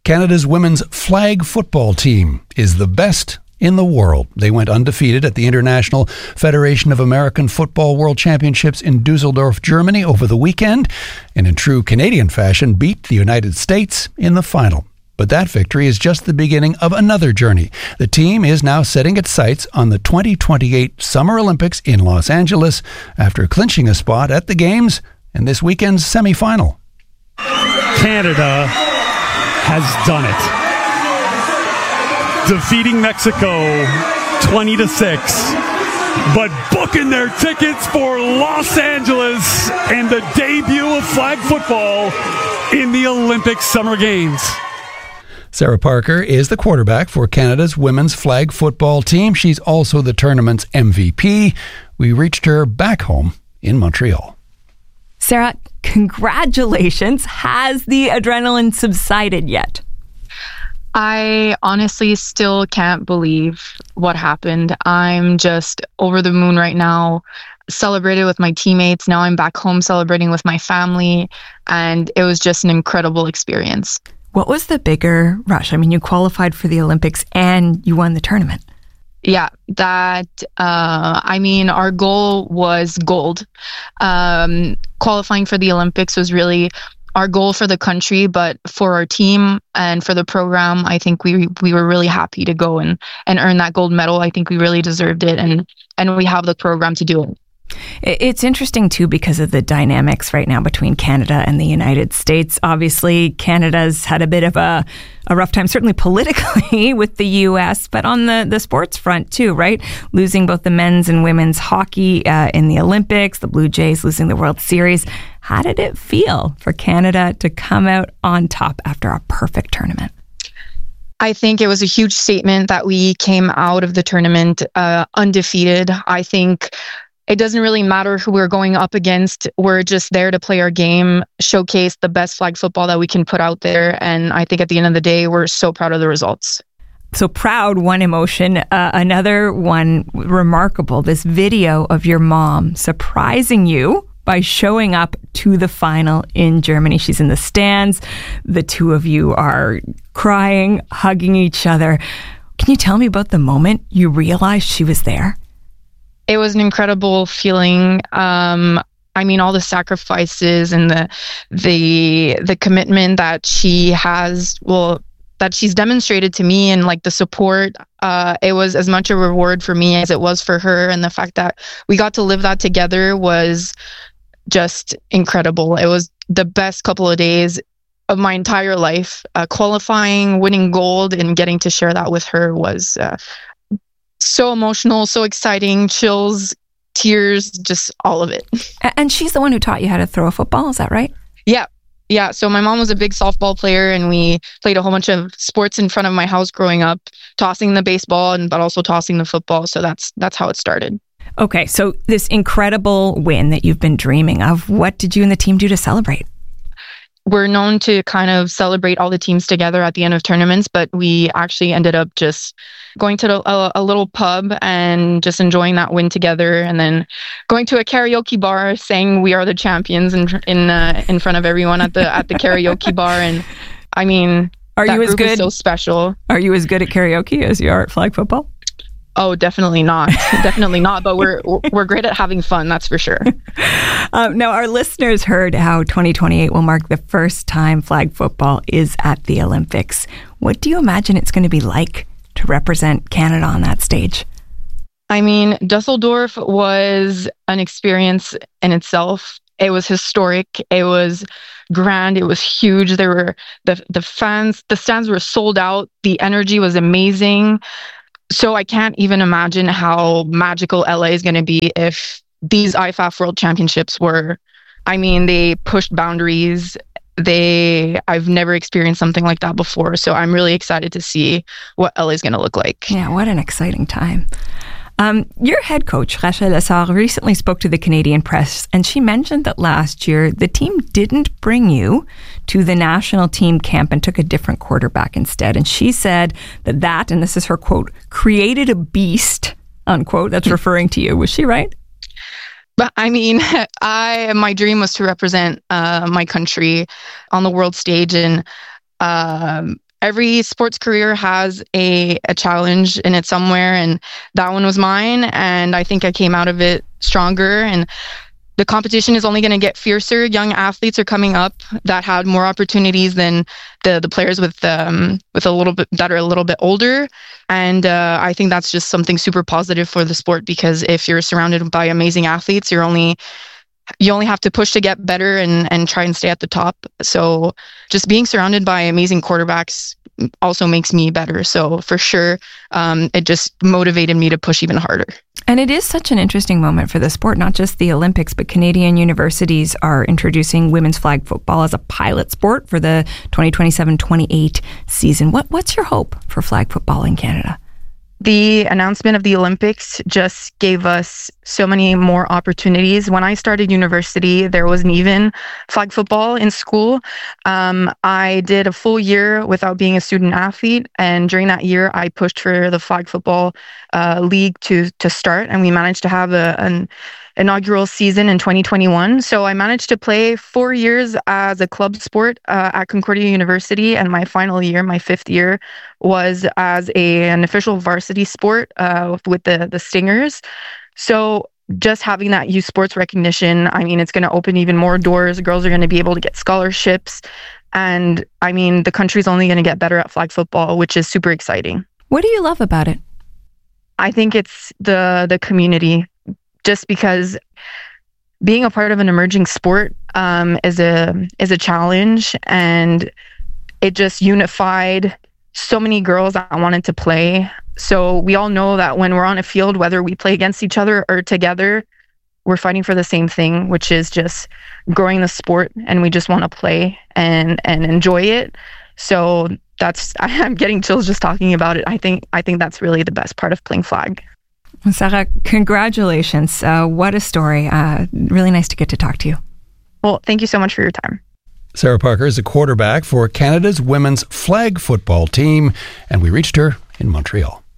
Canada's women's flag football team is the best in the world. They went undefeated at the International Federation of American Football World Championships in Dusseldorf, Germany over the weekend, and in true Canadian fashion beat the United States in the final. But that victory is just the beginning of another journey. The team is now setting its sights on the 2028 Summer Olympics in Los Angeles after clinching a spot at the Games and this weekend's semifinal. Canada has done it. Defeating Mexico 20-6, but booking their tickets for Los Angeles and the debut of flag football in the Olympic Summer Games. Sarah Parker is the quarterback for Canada's women's flag football team. She's also the tournament's MVP. We reached her back home in Montreal. Sarah, congratulations. Has the adrenaline subsided yet? I honestly still can't believe what happened. I'm just over the moon right now. Celebrated with my teammates. Now I'm back home celebrating with my family. And it was just an incredible experience. What was the bigger rush? I mean, you qualified for the Olympics and you won the tournament. Yeah, our goal was gold. Qualifying for the Olympics was really our goal for the country, but for our team and for the program, I think we were really happy to go and earn that gold medal. I think we really deserved it, and we have the program to do it. It's interesting, too, because of the dynamics right now between Canada and the United States. Obviously, Canada's had a bit of a rough time, certainly politically, with the U.S., but on the sports front, too, right? Losing both the men's and women's hockey in the Olympics, the Blue Jays losing the World Series. How did it feel for Canada to come out on top after a perfect tournament? I think it was a huge statement that we came out of the tournament undefeated. I think it doesn't really matter who we're going up against. We're just there to play our game, showcase the best flag football that we can put out there. And I think at the end of the day, we're so proud of the results. So proud, one emotion. Another one remarkable, this video of your mom surprising you by showing up to the final in Germany. She's in the stands. The two of you are crying, hugging each other. Can you tell me about the moment you realized she was there? It was an incredible feeling. All the sacrifices and the commitment that she has, that she's demonstrated to me, and like the support, it was as much a reward for me as it was for her. And the fact that we got to live that together was just incredible. It was the best couple of days of my entire life. Qualifying, winning gold, and getting to share that with her was so emotional, so exciting, chills, tears, just all of it. And she's the one who taught you how to throw a football, is that right? Yeah. So my mom was a big softball player, and we played a whole bunch of sports in front of my house growing up, tossing the baseball but also tossing the football. So that's how it started. Okay, so this incredible win that you've been dreaming of, what did you and the team do to celebrate? We're known to kind of celebrate all the teams together at the end of tournaments, but we actually ended up just going to a little pub and just enjoying that win together, and then going to a karaoke bar, saying "We are the champions" in front of everyone at the karaoke bar. And I mean, that group is so special. Are you as good at karaoke as you are at flag football? Oh, definitely not. Definitely not. But we're great at having fun. That's for sure. Now, our listeners heard how 2028 will mark the first time flag football is at the Olympics. What do you imagine it's going to be like to represent Canada on that stage? I mean, Dusseldorf was an experience in itself. It was historic. It was grand. It was huge. There were the fans. The stands were sold out. The energy was amazing. So I can't even imagine how magical LA is going to be if these IFAF World Championships were. I mean, they pushed boundaries. I've never experienced something like that before. So I'm really excited to see what LA is going to look like. Yeah, what an exciting time. Your head coach, Rachel Lessard, recently spoke to the Canadian press, and she mentioned that last year the team didn't bring you to the national team camp and took a different quarterback instead. And she said that, and this is her quote, created a unquote. That's referring to you. Was she right? But I mean, my dream was to represent my country on the world stage, and every sports career has a challenge in it somewhere, and that one was mine. And I think I came out of it stronger, and the competition is only going to get fiercer. Young athletes are coming up that had more opportunities than the players with a little bit that are a little bit older. And I think that's just something super positive for the sport, because if you're surrounded by amazing athletes, you only have to push to get better and try and stay at the top. So just being surrounded by amazing quarterbacks also makes me better. So for sure, it just motivated me to push even harder. And it is such an interesting moment for the sport, not just the Olympics, but Canadian universities are introducing women's flag football as a pilot sport for the 2027-28 season. What's your hope for flag football in Canada? The announcement of the Olympics just gave us so many more opportunities. When I started university, there wasn't even flag football in school. I did a full year without being a student athlete. And during that year, I pushed for the flag football league to start. And we managed to have an inaugural season in 2021. So I managed to play 4 years as a club sport at Concordia University. And my final year, my 5th year, was as an official varsity sport with the Stingers. So just having that youth sports recognition, I mean, it's going to open even more doors. Girls are going to be able to get scholarships. And I mean, the country's only going to get better at flag football, which is super exciting. What do you love about it? I think it's the community. Just because being a part of an emerging sport is a challenge, and it just unified so many girls that wanted to play. So we all know that when we're on a field, whether we play against each other or together, we're fighting for the same thing, which is just growing the sport, and we just want to play and enjoy it. So I'm getting chills just talking about it. I think that's really the best part of playing flag. Sarah, congratulations. What a story. Really nice to get to talk to you. Well, thank you so much for your time. Sarah Parker is a quarterback for Canada's women's flag football team, and we reached her in Montreal.